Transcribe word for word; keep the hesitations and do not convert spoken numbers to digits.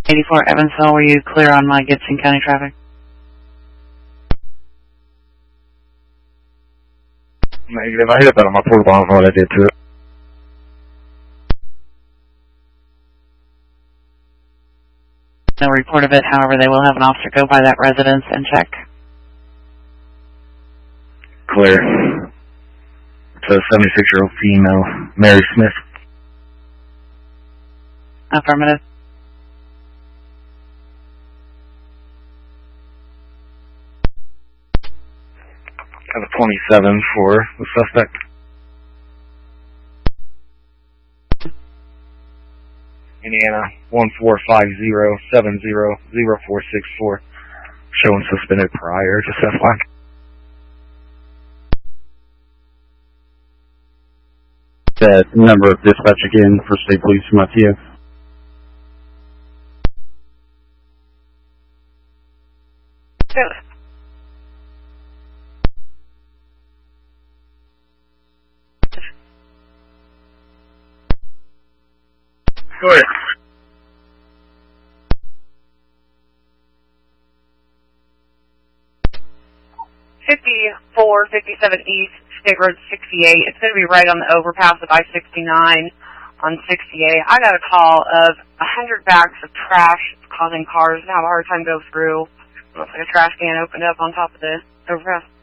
eighty-four Evansville, were you clear on my Gibson County traffic? Negative. I hit that on my portable. I don't know what I did to it. No report of it. However, they will have an officer go by that residence and check. Clear. It's a seventy-six-year-old female, Mary Smith. Affirmative. I have a twenty-seven for the suspect. Indiana one four five zero seven zero zero four six four. Showing suspended prior, just F Y I. That number of dispatch again for State Police from I T F. Go ahead. fifty-four fifty-seven East State Road sixty-eight. It's going to be right on the overpass of I sixty-nine on sixty-eight. I got a call of one hundred bags of trash causing cars to have a hard time go through. Looks like a trash can opened up on top of the overpass.